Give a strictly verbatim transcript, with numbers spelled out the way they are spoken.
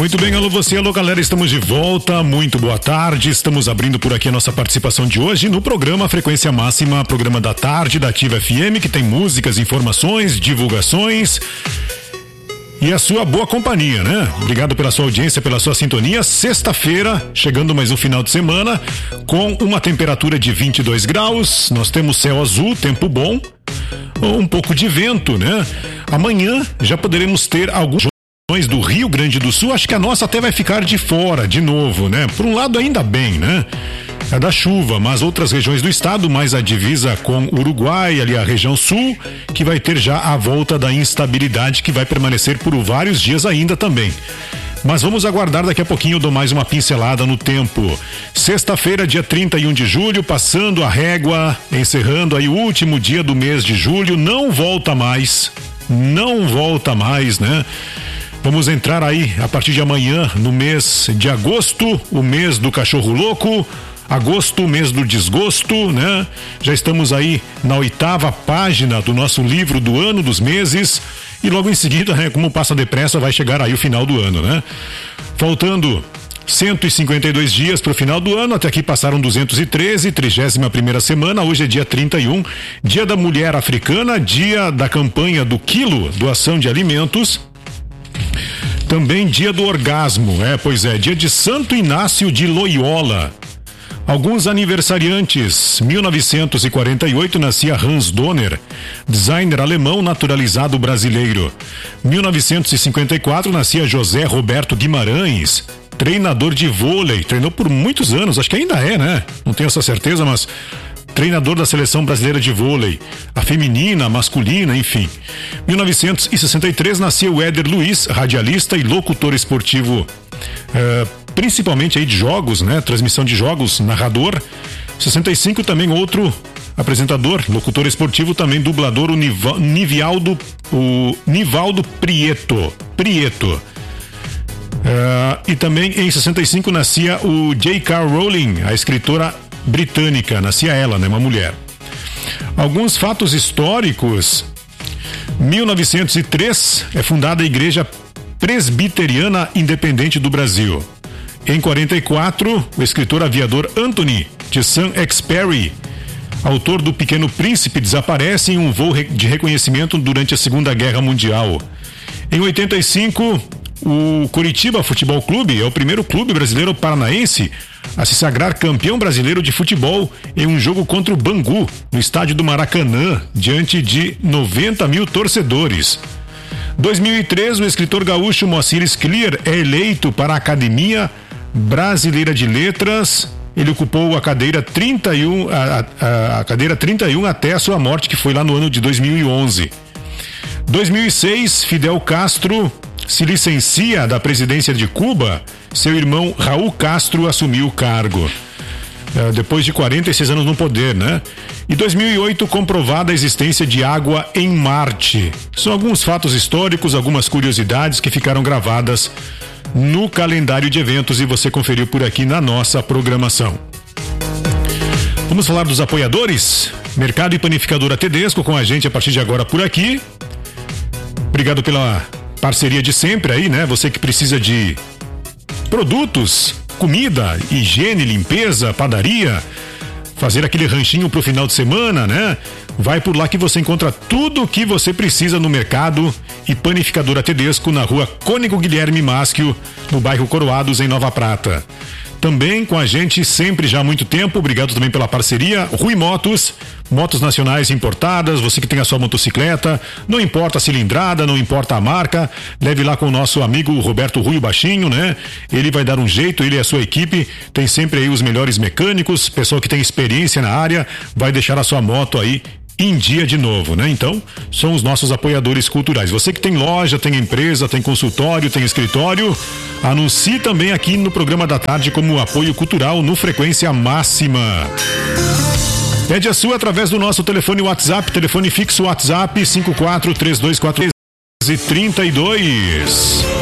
Muito bem, alô você, alô galera, estamos de volta, muito boa tarde, estamos abrindo por aqui a nossa participação de hoje no programa Frequência Máxima, programa da tarde da Ativa F M, que tem músicas, informações, divulgações e a sua boa companhia, né? Obrigado pela sua audiência, pela sua sintonia. Sexta-feira, chegando mais um final de semana, com uma temperatura de vinte e dois graus, nós temos céu azul, tempo bom, um pouco de vento, né? Amanhã já poderemos ter alguns do Rio Grande do Sul, acho que a nossa até vai ficar de fora de novo, né? Por um lado ainda bem, né? É da chuva, mas outras regiões do estado, mais a divisa com o Uruguai, ali a região sul, que vai ter já a volta da instabilidade que vai permanecer por vários dias ainda também. Mas vamos aguardar, daqui a pouquinho eu dou mais uma pincelada no tempo. Sexta-feira, dia trinta e um de julho, passando a régua, encerrando aí o último dia do mês de julho, não volta mais, não volta mais, né? Vamos entrar aí, a partir de amanhã, no mês de agosto, o mês do cachorro louco, agosto, mês do desgosto, né? Já estamos aí na oitava página do nosso livro do ano dos meses e logo em seguida, né, como passa depressa, vai chegar aí o final do ano, né? Faltando cento e cinquenta e dois dias para o final do ano, até aqui passaram duzentos e treze, trigésima primeira semana, hoje é dia trinta e um, dia da mulher africana, dia da campanha do quilo, doação de alimentos. Também dia do orgasmo, é, pois é, dia de Santo Inácio de Loyola. Alguns aniversariantes, mil novecentos e quarenta e oito nascia Hans Donner, designer alemão naturalizado brasileiro. mil novecentos e cinquenta e quatro nascia José Roberto Guimarães, treinador de vôlei, treinou por muitos anos, acho que ainda é, né? Não tenho essa certeza, mas treinador da seleção brasileira de vôlei, a feminina, a masculina, enfim. mil novecentos e sessenta e três nasceu Éder Luiz, radialista e locutor esportivo, eh, principalmente aí de jogos, né? Transmissão de jogos, narrador. sessenta e cinco também outro apresentador, locutor esportivo, também dublador, o Niva, Nivaldo, o Nivaldo Prieto. Prieto. Uh, e também em sessenta e cinco nascia o J K. Rowling, a escritora britânica, nascia ela, né, uma mulher. Alguns fatos históricos. mil novecentos e três é fundada a Igreja Presbiteriana Independente do Brasil. Em quarenta e quatro, o escritor aviador Anthony de Saint-Exupéry, autor do Pequeno Príncipe, desaparece em um voo de reconhecimento durante a Segunda Guerra Mundial. Em oitenta e cinco, o Coritiba Futebol Clube é o primeiro clube brasileiro paranaense a se sagrar campeão brasileiro de futebol em um jogo contra o Bangu, no estádio do Maracanã, diante de noventa mil torcedores. dois mil e três, o escritor gaúcho Moacir Scliar é eleito para a Academia Brasileira de Letras. Ele ocupou a cadeira trinta e um, a, a, a cadeira trinta e um até a sua morte, que foi lá no ano de dois mil e onze. dois mil e seis, Fidel Castro se licencia da presidência de Cuba. Seu irmão Raul Castro assumiu o cargo. É, depois de quarenta e seis anos no poder, né? E dois mil e oito, comprovada a existência de água em Marte. São alguns fatos históricos, algumas curiosidades que ficaram gravadas no calendário de eventos e você conferiu por aqui na nossa programação. Vamos falar dos apoiadores? Mercado e Panificadora Tedesco com a gente a partir de agora por aqui. Obrigado pela parceria de sempre aí, né? Você que precisa de produtos, comida, higiene, limpeza, padaria, fazer aquele ranchinho pro final de semana, né? Vai por lá que você encontra tudo o que você precisa no Mercado e Panificadora Tedesco, na rua Cônigo Guilherme Maschio, no bairro Coroados, em Nova Prata. Também com a gente, sempre já há muito tempo, obrigado também pela parceria, Rui Motos, motos nacionais importadas, você que tem a sua motocicleta, não importa a cilindrada, não importa a marca, leve lá com o nosso amigo Roberto Rui Baixinho, né? Ele vai dar um jeito, ele e a sua equipe, tem sempre aí os melhores mecânicos, pessoal que tem experiência na área, vai deixar a sua moto aí em dia de novo, né? Então, são os nossos apoiadores culturais. Você que tem loja, tem empresa, tem consultório, tem escritório, anuncie também aqui no programa da tarde como apoio cultural no Frequência Máxima. Pede a sua através do nosso telefone WhatsApp, telefone fixo WhatsApp cinco quatro três dois quatro três três dois.